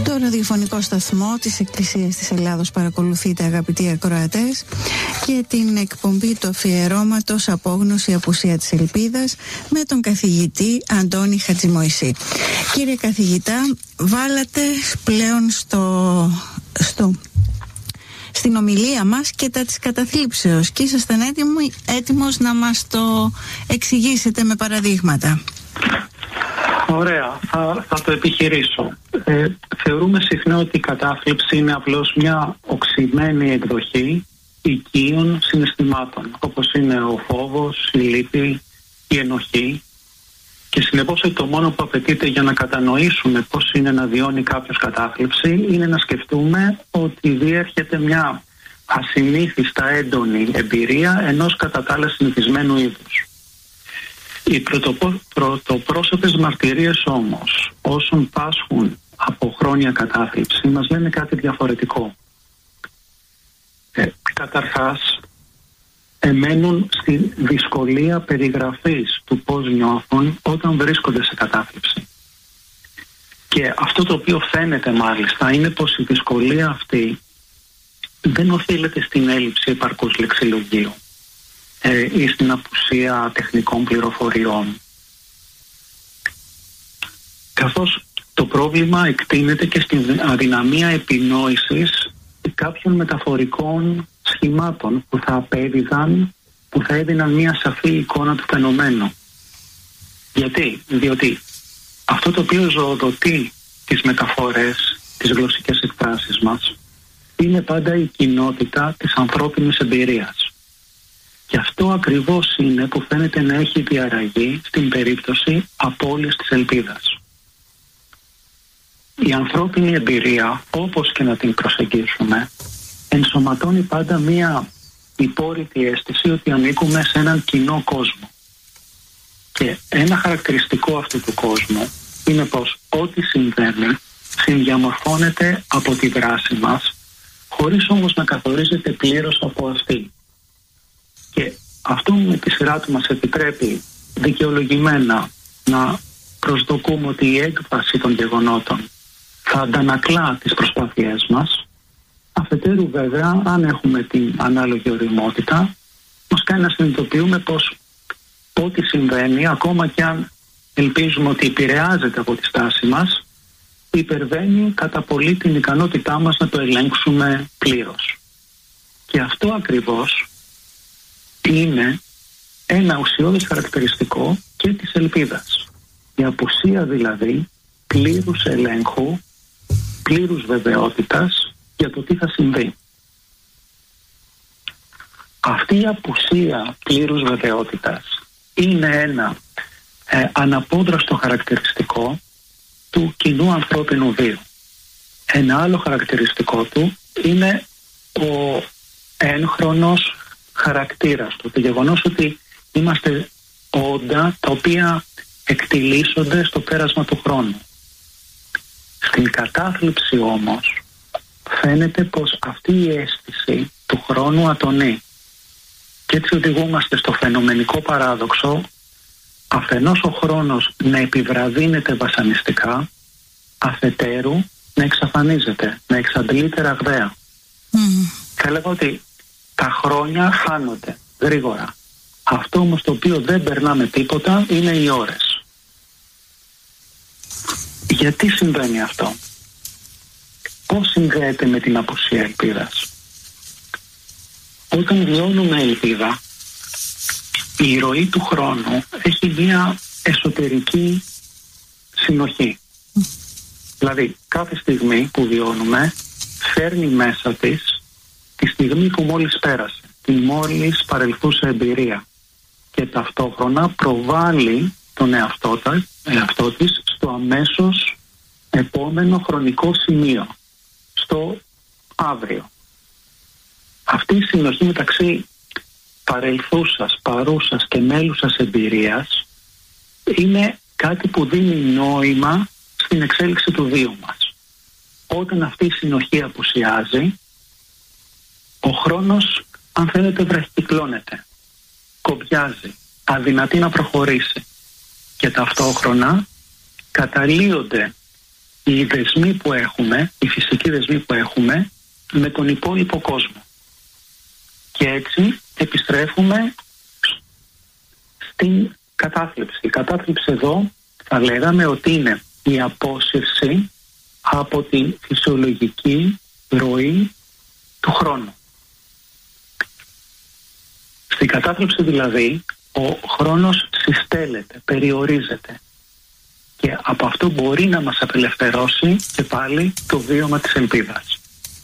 Το ραδιοφωνικό σταθμό της Εκκλησίας της Ελλάδος παρακολουθείτε, αγαπητοί ακροατές, και την εκπομπή του αφιερώματος «Απόγνωση, απουσία της ελπίδας» με τον καθηγητή Αντώνη Χατζημοϊσή. Κύριε καθηγητά, βάλατε πλέον στην ομιλία μας και τα της καταθλίψεως και ήσασταν έτοιμος να μας το εξηγήσετε με παραδείγματα. Ωραία, θα το επιχειρήσω. Θεωρούμε συχνά ότι η κατάθλιψη είναι απλώς μια οξυμένη εκδοχή οικείων συναισθημάτων, όπως είναι ο φόβος, η λύπη, η ενοχή, και συνεπώς το μόνο που απαιτείται για να κατανοήσουμε πώς είναι να βιώνει κάποιος κατάθλιψη είναι να σκεφτούμε ότι διέρχεται μια ασυνήθιστα έντονη εμπειρία ενός κατά τα άλλα συνηθισμένου είδους. Οι πρωτοπρόσωπες μαρτυρίες όμως όσων πάσχουν από χρόνια κατάθλιψη μας λένε κάτι διαφορετικό. Καταρχάς, εμένουν στη δυσκολία περιγραφής του πώς νιώθουν όταν βρίσκονται σε κατάθλιψη. Και αυτό το οποίο φαίνεται μάλιστα είναι πως η δυσκολία αυτή δεν οφείλεται στην έλλειψη επαρκούς λεξιλογίου ή στην απουσία τεχνικών πληροφοριών. Καθώς το πρόβλημα εκτείνεται και στην αδυναμία επινόησης κάποιων μεταφορικών σχημάτων που θα έδιναν μια σαφή εικόνα του φαινομένου. Γιατί? Διότι αυτό το οποίο ζωοδοτεί τις μεταφορές, τις γλωσσικές εκφράσεις μας, είναι πάντα η κοινότητα της ανθρώπινης εμπειρίας. Και αυτό ακριβώς είναι που φαίνεται να έχει διαραγεί στην περίπτωση απώλειας της ελπίδας. Η ανθρώπινη εμπειρία, όπως και να την προσεγγίσουμε, ενσωματώνει πάντα μία υπόρρητη αίσθηση ότι ανήκουμε σε έναν κοινό κόσμο. Και ένα χαρακτηριστικό αυτού του κόσμου είναι πως ό,τι συμβαίνει συνδιαμορφώνεται από τη δράση μας, χωρίς όμως να καθορίζεται πλήρως από αυτή. Και αυτό με τη σειρά του μας επιτρέπει δικαιολογημένα να προσδοκούμε ότι η έκβαση των γεγονότων θα αντανακλά τις προσπάθειές μας. Αφετέρου βέβαια, αν έχουμε την ανάλογη ωριμότητα, μας κάνει να συνειδητοποιούμε πως ό,τι συμβαίνει, ακόμα και αν ελπίζουμε ότι επηρεάζεται από τη στάση μας, υπερβαίνει κατά πολύ την ικανότητά μας να το ελέγξουμε πλήρως. Και αυτό ακριβώς είναι ένα ουσιώδες χαρακτηριστικό και της ελπίδας. Η απουσία δηλαδή πλήρους ελέγχου, πλήρους βεβαιότητας για το τι θα συμβεί. Αυτή η απουσία πλήρους βεβαιότητας είναι ένα αναπόδραστο χαρακτηριστικό του κοινού ανθρώπινου βίου. Ένα άλλο χαρακτηριστικό του είναι ο έγχρονος χαρακτήρας του. Το γεγονός ότι είμαστε όντα τα οποία εκτιλήσονται στο πέρασμα του χρόνου. Στην κατάθλιψη όμως φαίνεται πως αυτή η αίσθηση του χρόνου ατονεί. Και έτσι οδηγούμαστε στο φαινομενικό παράδοξο, αφενός ο χρόνος να επιβραδύνεται βασανιστικά, αφετέρου να εξαφανίζεται, να εξαντλείται ραγδαία. Θα έλεγα ότι τα χρόνια χάνονται γρήγορα. Αυτό όμως το οποίο δεν περνάμε τίποτα είναι οι ώρες. Γιατί συμβαίνει αυτό? Πώς συνδέεται με την απουσία ελπίδας? Όταν βιώνουμε ελπίδα, η ροή του χρόνου έχει μια εσωτερική συνοχή. Δηλαδή, κάθε στιγμή που βιώνουμε φέρνει μέσα της τη στιγμή που μόλις πέρασε, τη μόλις παρελθούσα εμπειρία, και ταυτόχρονα προβάλλει τον εαυτό της στο αμέσως επόμενο χρονικό σημείο, στο αύριο. Αυτή η συνοχή μεταξύ παρελθούσας, παρούσας και μέλουσας εμπειρίας είναι κάτι που δίνει νόημα στην εξέλιξη του βίου μας. Όταν αυτή η συνοχή απουσιάζει, ο χρόνος, αν θέλετε, βραχυκυκλώνεται, κομπιάζει, αδυνατεί να προχωρήσει, και ταυτόχρονα καταλύονται οι δεσμοί που έχουμε, οι φυσικοί δεσμοί που έχουμε με τον υπόλοιπο κόσμο. Και έτσι επιστρέφουμε στην κατάθλιψη. Η κατάθλιψη εδώ θα λέγαμε ότι είναι η απόσυρση από τη φυσιολογική ροή του χρόνου. Στην κατάθλιψη δηλαδή ο χρόνος συστέλλεται, περιορίζεται και από αυτό μπορεί να μας απελευθερώσει και πάλι το βίωμα της ελπίδας.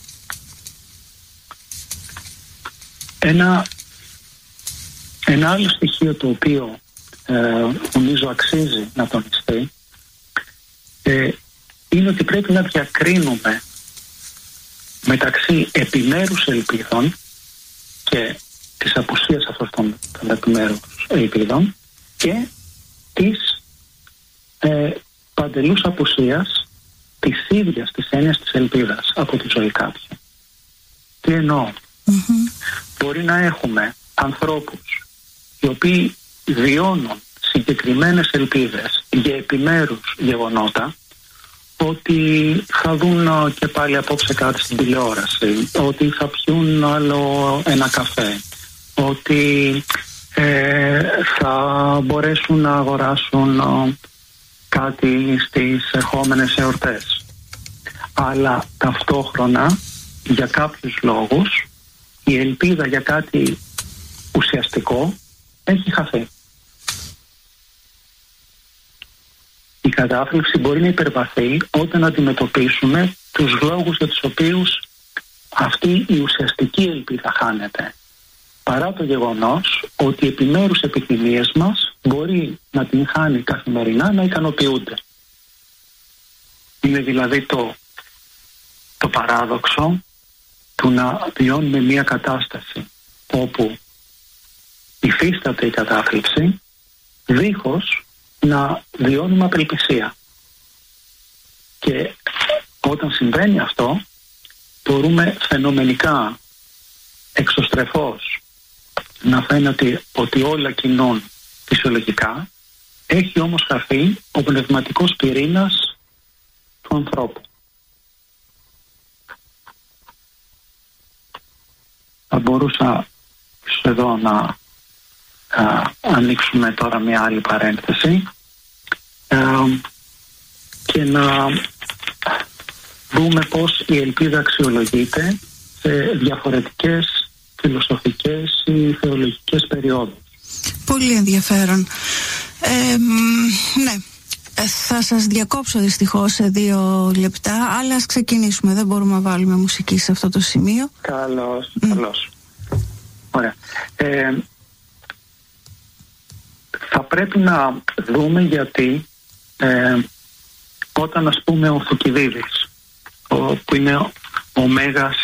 Ένα άλλο στοιχείο το οποίο νομίζω αξίζει να τονιστεί είναι ότι πρέπει να διακρίνουμε μεταξύ επιμέρους ελπίδων και της απουσίας αυτών των επιμέρους ελπίδων και της παντελούς απουσίας της ίδιας της έννοιας της ελπίδας από τη ζωή κάποιου. Τι εννοώ? Μπορεί να έχουμε ανθρώπους οι οποίοι βιώνουν συγκεκριμένες ελπίδες για επιμέρους γεγονότα, ότι θα δουν και πάλι απόψε κάτι στην τηλεόραση, ότι θα πιούν άλλο ένα καφέ, ότι θα μπορέσουν να αγοράσουν κάτι στις ερχόμενες εορτές. Αλλά ταυτόχρονα για κάποιους λόγους η ελπίδα για κάτι ουσιαστικό έχει χαθεί. Η κατάθλιψη μπορεί να υπερβαθεί όταν αντιμετωπίσουμε τους λόγους για τους οποίους αυτή η ουσιαστική ελπίδα χάνεται. Παρά το γεγονός ότι οι επιμέρους επιθυμίες μας μπορεί να την χάνει καθημερινά να ικανοποιούνται. Είναι δηλαδή το παράδοξο του να βιώνουμε μια κατάσταση όπου υφίσταται η κατάθλιψη δίχως να βιώνουμε απελπισία. Και όταν συμβαίνει αυτό μπορούμε φαινομενικά εξωστρεφώς να φαίνεται ότι όλα κινούν φυσιολογικά, έχει όμως χαθεί ο πνευματικός πυρήνας του ανθρώπου. Θα μπορούσα εδώ να ανοίξουμε τώρα μια άλλη παρένθεση και να δούμε πώς η ελπίδα αξιολογείται σε διαφορετικές φιλοσοφικές ή θεολογικές περιόδους. Πολύ ενδιαφέρον. Ναι. Θα σας διακόψω δυστυχώς σε 2 λεπτά, αλλά ας ξεκινήσουμε. Δεν μπορούμε να βάλουμε μουσική σε αυτό το σημείο. Καλώς. Ωραία. Θα πρέπει να δούμε γιατί όταν ας πούμε ο Θουκυδίδης, που είναι ο μέγας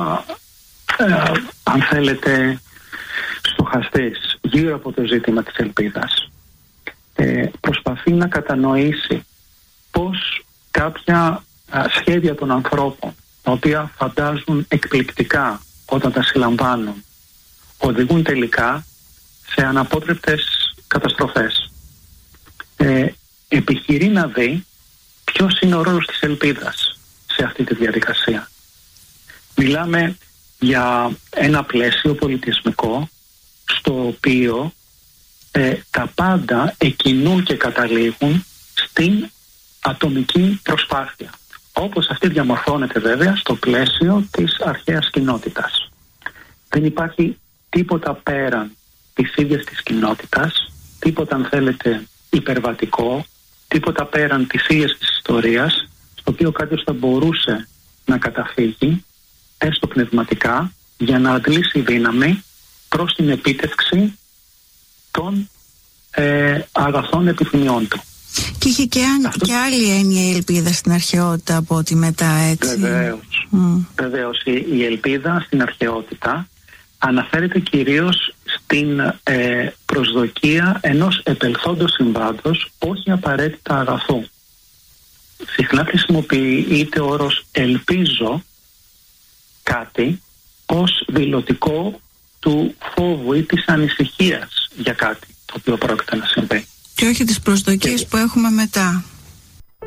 αν θέλετε στοχαστής γύρω από το ζήτημα της ελπίδας, προσπαθεί να κατανοήσει πως κάποια σχέδια των ανθρώπων, τα οποία φαντάζουν εκπληκτικά όταν τα συλλαμβάνουν, οδηγούν τελικά σε αναπότρεπτες καταστροφές. Επιχειρεί να δει ποιος είναι ο ρόλος της ελπίδας σε αυτή τη διαδικασία. Μιλάμε για ένα πλαίσιο πολιτισμικό στο οποίο τα πάντα εκκινούν και καταλήγουν στην ατομική προσπάθεια. Όπως αυτή διαμορφώνεται βέβαια στο πλαίσιο της αρχαίας κοινότητας. Δεν υπάρχει τίποτα πέραν της ίδιας της κοινότητας, τίποτα αν θέλετε υπερβατικό, τίποτα πέραν της ίδιας της ιστορίας, στο οποίο κάποιος θα μπορούσε να καταφύγει, έστω πνευματικά, για να αντλήσει δύναμη προς την επίτευξη των αγαθών επιθυμιών του. Και είχε και άλλη έννοια η ελπίδα στην αρχαιότητα από ότι μετά, έτσι. Βεβαίως. Η ελπίδα στην αρχαιότητα αναφέρεται κυρίως στην προσδοκία ενός επελθόντος συμβάντος, όχι απαραίτητα αγαθού. Συχνά χρησιμοποιείται ο όρος «ελπίζω» κάτι ως δηλωτικό του φόβου ή της ανησυχίας για κάτι το οποίο πρόκειται να συμβεί. Και όχι τις προσδοκίες που έχουμε μετά.